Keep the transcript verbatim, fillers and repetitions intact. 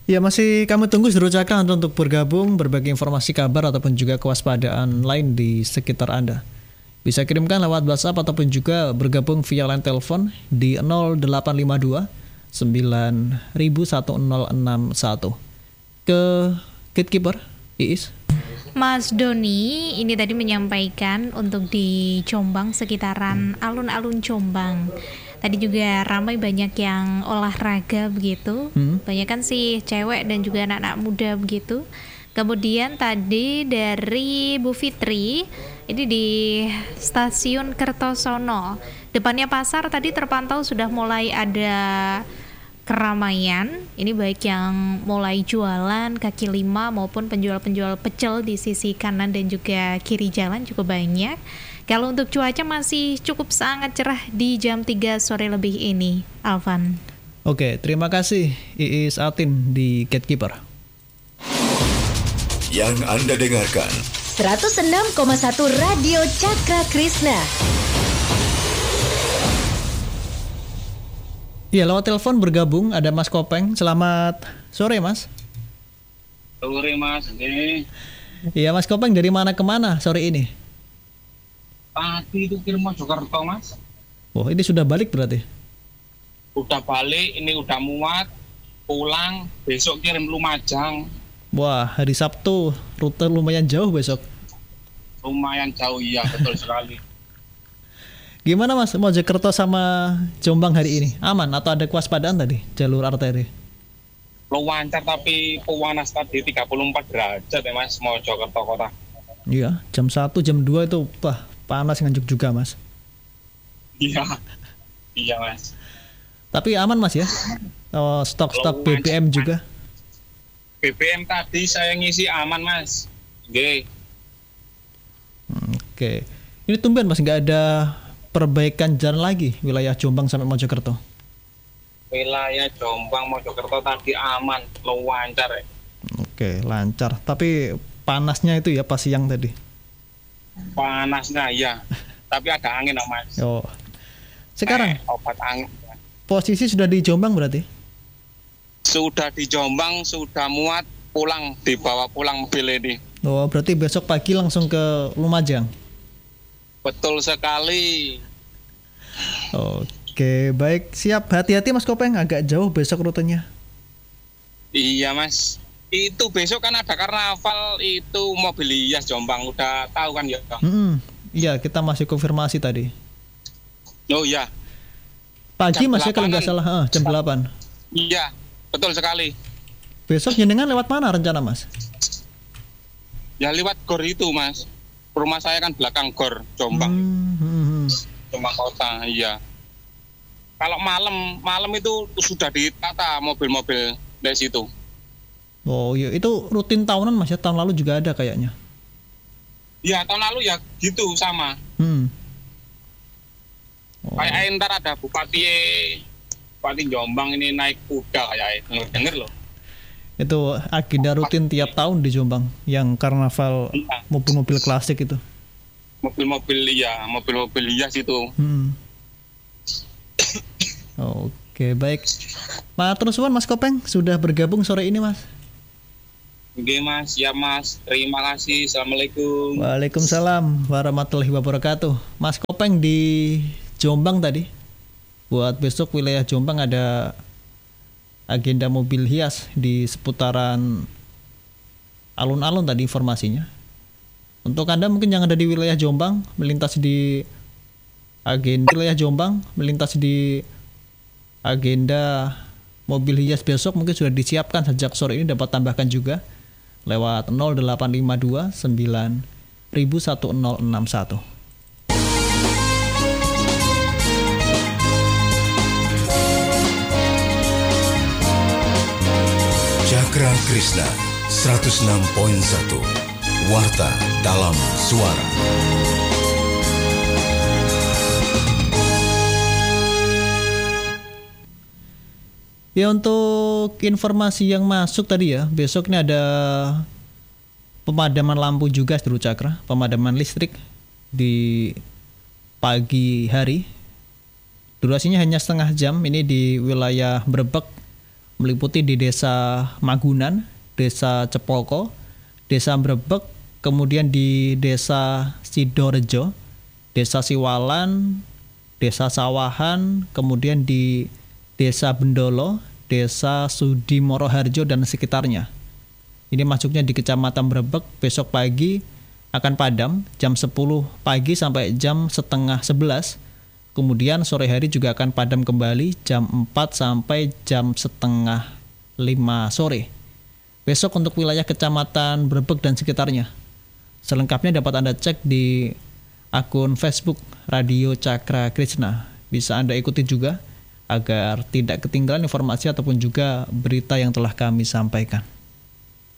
Ya, masih kami tunggu seluruh Cakra untuk bergabung, berbagi informasi kabar ataupun juga kewaspadaan lain di sekitar Anda. Bisa kirimkan lewat WhatsApp ataupun juga bergabung via line telepon di nol delapan lima dua sembilan satu nol enam satu. Ke Gatekeeper, Iis. Mas Doni ini tadi menyampaikan untuk di Jombang sekitaran alun-alun Jombang. Tadi juga ramai banyak yang olahraga begitu. Hmm. Banyak kan sih cewek dan juga anak-anak muda begitu. Kemudian tadi dari Bu Fitri, ini di stasiun Kertosono. Depannya pasar tadi terpantau sudah mulai ada keramaian. Ini baik yang mulai jualan kaki lima maupun penjual-penjual pecel di sisi kanan dan juga kiri jalan cukup banyak. Kalau untuk cuaca masih cukup sangat cerah di jam tiga sore lebih ini, Alvan. Oke, terima kasih Iis Atin di Gatekeeper. Yang Anda dengarkan seratus enam koma satu Radio Cakra Krishna. Ya, lewat telepon bergabung ada Mas Kopeng. Selamat sore, Mas. Sore, Mas. Iya, Mas Kopeng dari mana ke mana sore ini? Tadi itu kirim Mojokerto, Mas. Oh, ini sudah balik berarti? Udah balik, ini udah muat, pulang, besok kirim Lumajang. Wah, hari Sabtu, rute lumayan jauh besok. Lumayan jauh, iya, betul sekali. Gimana Mas, Mojokerto sama Jombang hari ini? Aman atau ada kewaspadaan tadi, jalur arteri? Lancar tapi panas tadi tiga puluh empat derajat ya Mas, Mojokerto kota. Iya, jam satu, jam dua itu, wah, panas nganjuk juga Mas. Iya, iya Mas. Tapi aman Mas ya? Oh, stok-stok B B M juga? B B M tadi saya ngisi aman Mas. Oke. Oke. Ini tumben Mas, nggak ada perbaikan jalan lagi wilayah Jombang sampai Mojokerto? Wilayah Jombang, Mojokerto tadi aman, lancar ya. Oke, lancar. Tapi panasnya itu ya pas siang tadi? Panasnya ya, tapi ada angin oh, Mas. Oh. Sekarang eh, obat angin. Posisi sudah di Jombang berarti? Sudah di Jombang, sudah muat, pulang, dibawa pulang mobil ini. Oh, berarti besok pagi langsung ke Lumajang? Betul sekali. Oke, baik. Siap, hati-hati Mas Kopeng, agak jauh besok rutenya. Iya Mas. Itu besok kan ada karnaval itu mobil hias Jombang, udah tahu kan ya? Hmm, iya, kita masih konfirmasi tadi. Oh iya. Pagi Mas ya kalau nggak salah, ah, jam delapan. Iya, betul sekali. Besok jenengan lewat mana rencana Mas? Ya lewat Gor itu Mas. Rumah saya kan belakang Gor Jombang. Hmm, hmm, hmm. Jombang kota, iya. Kalau malam, malam itu sudah ditata mobil-mobil dari situ. Oh iya, itu rutin tahunan Mas ya, tahun lalu juga ada kayaknya. Iya, tahun lalu ya gitu sama. Hmm. Oh. Kayak ntar ada Bupati Bupati Jombang ini naik kuda kayak denger loh. Itu agenda rutin tiap tahun di Jombang, yang karnaval ya. Mobil-mobil klasik itu. Mobil-mobil ya, mobil-mobil hias itu. Hmm. Oke, baik. Matur suwun Mas Kopeng sudah bergabung sore ini Mas. Oke Mas, ya Mas, terima kasih. Assalamualaikum. Waalaikumsalam warahmatullahi wabarakatuh. Mas Kopeng di Jombang tadi. Buat besok wilayah Jombang ada agenda mobil hias di seputaran alun-alun tadi informasinya. Untuk Anda mungkin yang ada di wilayah Jombang, melintas di agenda wilayah Jombang, melintas di agenda mobil hias besok mungkin sudah disiapkan sejak sore ini, dapat tambahkan juga lewat nol delapan lima dua sembilan satu nol enam satu. Cakra Krishna seratus enam koma satu Warta dalam Suara. Ya, untuk informasi yang masuk tadi ya, besok ini ada pemadaman lampu juga seluruh Cakra, pemadaman listrik di pagi hari. Durasinya hanya setengah jam, ini di wilayah Brebek, meliputi di Desa Magunan, Desa Cepoko, Desa Brebek, kemudian di Desa Sidorejo, Desa Siwalan, Desa Sawahan, kemudian di Desa Bendolo, Desa Sudimoro Harjo dan sekitarnya. Ini masuknya di Kecamatan Brebek. Besok pagi akan padam jam sepuluh pagi sampai jam setengah sebelas. Kemudian sore hari juga akan padam kembali jam empat sampai jam setengah lima sore. Besok untuk wilayah Kecamatan Brebek dan sekitarnya. Selengkapnya dapat Anda cek di akun Facebook Radio Cakra Krishna. Bisa Anda ikuti juga agar tidak ketinggalan informasi ataupun juga berita yang telah kami sampaikan.